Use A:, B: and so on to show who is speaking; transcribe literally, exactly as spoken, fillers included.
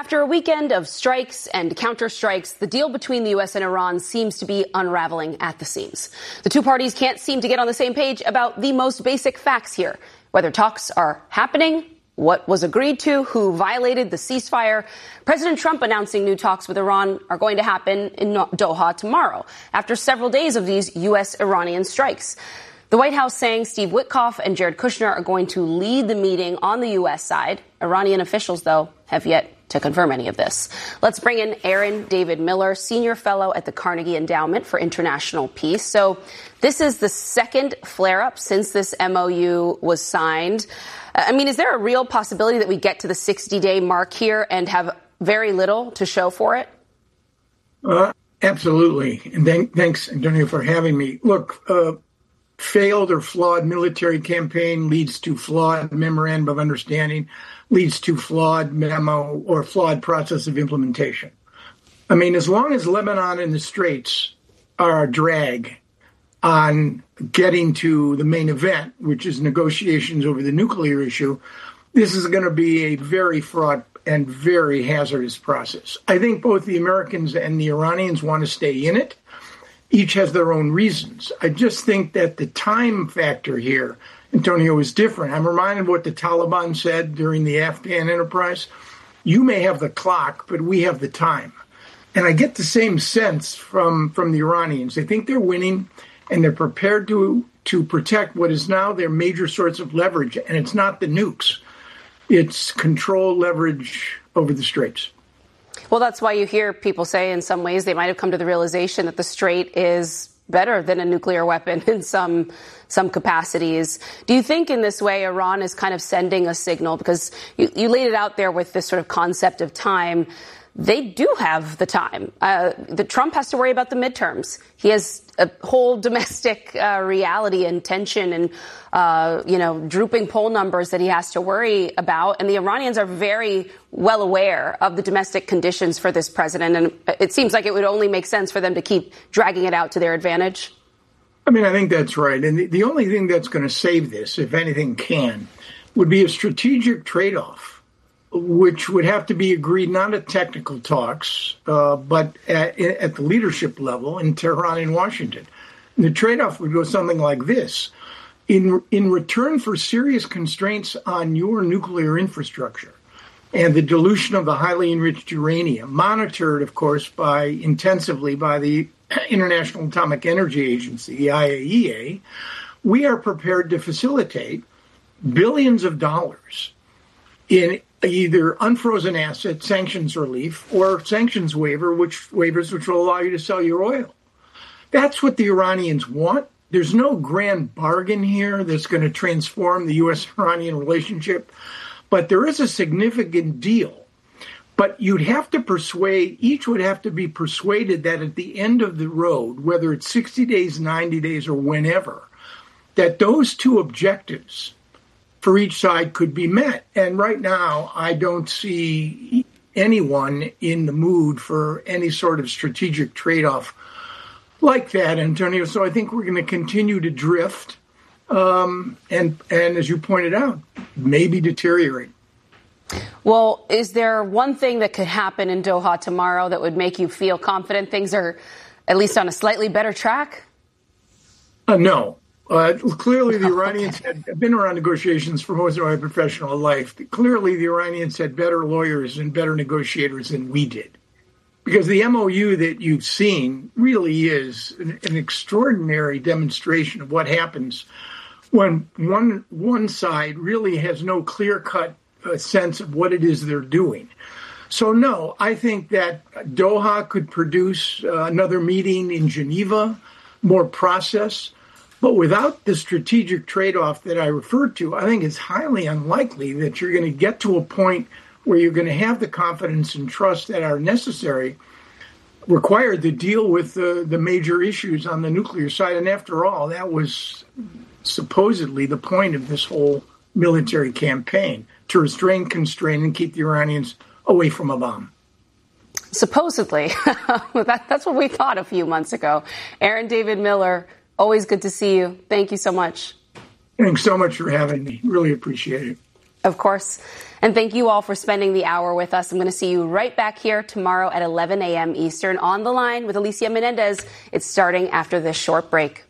A: After a weekend of strikes and counterstrikes, the deal between the U S and Iran seems to be unraveling at the seams. The two parties can't seem to get on the same page about the most basic facts here, whether talks are happening, what was agreed to, who violated the ceasefire. President Trump announcing new talks with Iran are going to happen in Doha tomorrow, after several days of these U S-Iranian strikes. The White House saying Steve Witkoff and Jared Kushner are going to lead the meeting on the U S side. Iranian officials, though, have yet to confirm any of this. Let's bring in Aaron David Miller, Senior Fellow at the Carnegie Endowment for International Peace. So this is the second flare-up since this M O U was signed. I mean, is there a real possibility that we get to the sixty-day mark here and have very little to show for it?
B: Uh, absolutely. And th- thanks, Antonio, for having me. Look, uh, failed or flawed military campaign leads to flawed memorandum of understanding, leads to flawed memo or flawed process of implementation. I mean, as long as Lebanon and the Straits are a drag on getting to the main event, which is negotiations over the nuclear issue, this is going to be a very fraught and very hazardous process. I think both the Americans and the Iranians want to stay in it. Each has their own reasons. I just think that the time factor here, Antonio, is different. I'm reminded of what the Taliban said during the Afghan enterprise. You may have the clock, but we have the time. And I get the same sense from, from the Iranians. They think they're winning, and they're prepared to, to protect what is now their major source of leverage. And it's not the nukes. It's control leverage over the Straits.
A: Well, that's why you hear people say in some ways they might have come to the realization that the Strait is better than a nuclear weapon in some some capacities. Do you think in this way Iran is kind of sending a signal? Because you, you laid it out there with this sort of concept of time. They do have the time. Uh, the Trump has to worry about the midterms. He has a whole domestic uh, reality and tension and, uh, you know, drooping poll numbers that he has to worry about. And the Iranians are very well aware of the domestic conditions for this president. And it seems like it would only make sense for them to keep dragging it out to their advantage.
B: I mean, I think that's right. And the, the only thing that's going to save this, if anything can, would be a strategic trade-off, which would have to be agreed not at technical talks, uh, but at, at the leadership level in Tehran and Washington. And the trade-off would go something like this. In, in return for serious constraints on your nuclear infrastructure and the dilution of the highly enriched uranium, monitored, of course, by intensively by the International Atomic Energy Agency, the I A E A, we are prepared to facilitate billions of dollars in either unfrozen asset sanctions relief or sanctions waiver, which waivers which will allow you to sell your oil. That's what the Iranians want. There's no grand bargain here that's going to transform the U S-Iranian relationship, but there is a significant deal. But you'd have to persuade, each would have to be persuaded that at the end of the road, whether it's sixty days, ninety days, or whenever, that those two objectives for each side could be met. And right now, I don't see anyone in the mood for any sort of strategic trade-off like that, Antonio. So I think we're going to continue to drift um, and, and, as you pointed out, maybe deteriorate.
A: Well, is there one thing that could happen in Doha tomorrow that would make you feel confident things are at least on a slightly better track?
B: Uh, no. Uh, clearly, the Iranians had been around negotiations for most of my professional life. Clearly, the Iranians had better lawyers and better negotiators than we did. Because the M O U that you've seen really is an, an extraordinary demonstration of what happens when one one side really has no clear-cut uh, sense of what it is they're doing. So, no, I think that Doha could produce uh, another meeting in Geneva, more process. But without the strategic trade-off that I referred to, I think it's highly unlikely that you're going to get to a point where you're going to have the confidence and trust that are necessary, required to deal with the, the major issues on the nuclear side. And after all, that was supposedly the point of this whole military campaign, to restrain, constrain, and keep the Iranians away from a bomb.
A: Supposedly. that, that's what we thought a few months ago. Aaron David Miller, always good to see you. Thank you so much.
B: Thanks so much for having me. Really appreciate it.
A: Of course. And thank you all for spending the hour with us. I'm going to see you right back here tomorrow at eleven a.m. Eastern on The Line with Alicia Menendez. It's starting after this short break.